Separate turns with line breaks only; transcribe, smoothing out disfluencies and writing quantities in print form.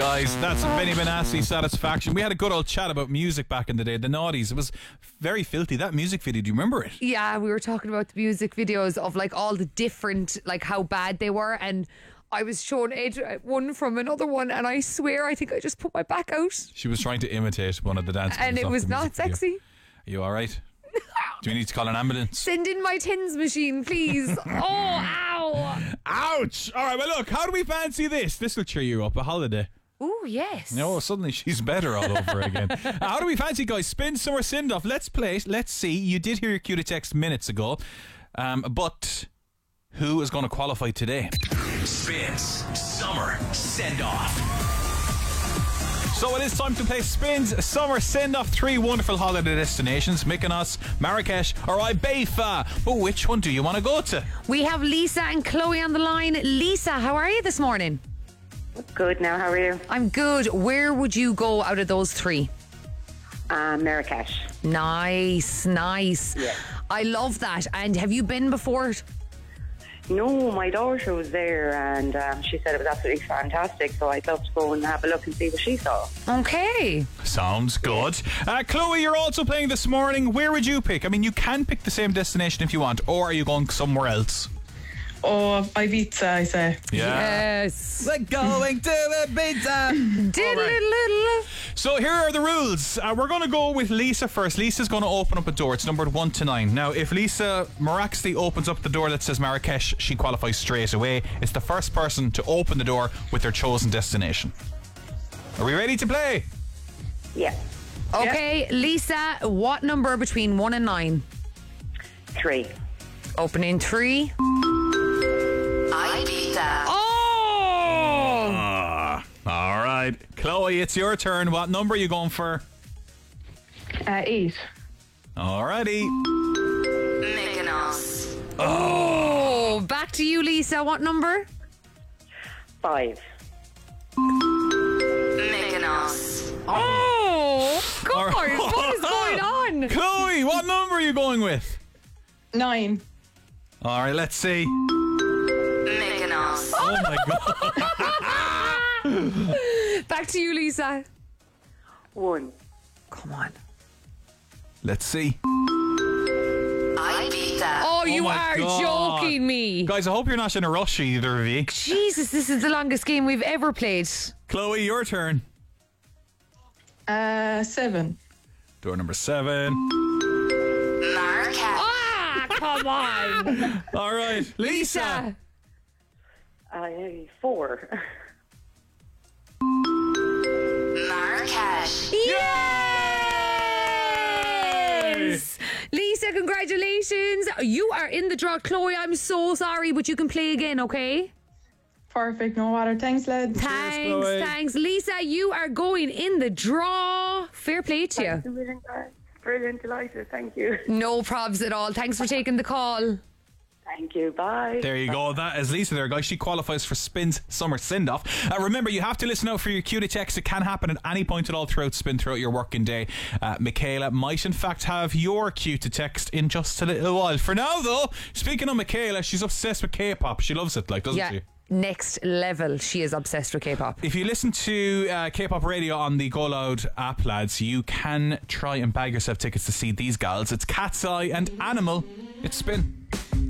Guys, that's Benny Benassi Satisfaction. We had a good old chat about music back in the day. The Naughties. It was very filthy. That music video, do you remember it?
Yeah, we were talking about the music videos of like all the different, like how bad they were, and I was showing Ed one from another one, and I swear I think I just put my back out.
She was trying to imitate one of the dance
and it was not sexy.
Are you alright? Do we need to call an ambulance?
Send in my tins machine, please. Oh, ow.
Ouch! Alright, well look, how do we fancy this? This will cheer you up. A holiday.
Ooh, yes.
No, suddenly she's better all over again. How do we fancy, guys? Spin, summer, send off. Let's play it. Let's see. You did hear your cue to text minutes ago. But who is going to qualify today?
Spins Summer Send Off.
So it is time to play Spins Summer Send Off. 3 wonderful holiday destinations: Mykonos, Marrakesh or Ibiza. But which one do you want to go to?
We have Lisa and Chloe on the line. Lisa, how are you this morning?
Good now, how are you?
I'm good. Where would you go out of those 3?
Marrakesh.
Nice.
Yeah.
I love that. And have you been before?
No, my daughter was there and she said it was absolutely fantastic, so I'd love to go and have a look and see what she saw.
Okay.
Sounds good. Chloe, you're also playing this morning. Where would you pick? I mean, you can pick the same destination if you want, or are you going somewhere else?
Oh, Ibiza, I say.
Yeah.
Yes.
We're going to Ibiza.
Diddle-diddle.
So here are the rules. We're going to go with Lisa first. Lisa's going to open up a door. It's numbered 1 to 9. Now, if Lisa miraculously opens up the door that says Marrakesh, she qualifies straight away. It's the first person to open the door with their chosen destination. Are we ready to play?
Yeah.
Okay, Lisa, what number between 1 and 9?
3.
Opening 3.
Ibiza.
Oh!
All right. Chloe, it's your turn. What number are you going for?
8.
All righty.
Mykonos.
Oh! Back to you, Lisa. What number?
5.
Mykonos.
Oh! God,
All right.
what is going on?
Chloe, what number are you going with?
9.
All right, let's see.
Mykonos.
Oh my God.
Back to you, Lisa.
1.
Come on.
Let's see.
Ibiza.
Oh, you
my
are
God.
joking me.
Guys, I hope you're not in a rush either of you.
Jesus, this is the longest game we've ever played.
Chloe, your turn.
7.
Door number 7.
Marrakesh.
Ah, come on.
All right, Lisa.
4.
Marrakesh.
Yes! Lisa, congratulations. You are in the draw. Chloe, I'm so sorry, but you can play again, okay?
Perfect, no matter. Thanks, lads.
Chloe.
Thanks. Lisa, you are going in the draw. Fair play to you.
Brilliant, delighted, thank you.
No probs at all. Thanks for taking the call.
Thank you, bye.
There you go. That is Lisa there, guys. She qualifies for Spin's Summer Send-Off. Remember, you have to listen out for your cue to text. It can happen at any point at all throughout Spin, throughout your working day. Michaela might, in fact, have your cue to text in just a little while. For now, though, speaking of Michaela, she's obsessed with K-pop. She loves it, like, doesn't she?
Next level. She is obsessed with K-pop.
If you listen to K-pop radio on the Go Loud app, lads, you can try and bag yourself tickets to see these gals. It's Cat's Eye and Animal. It's Spin.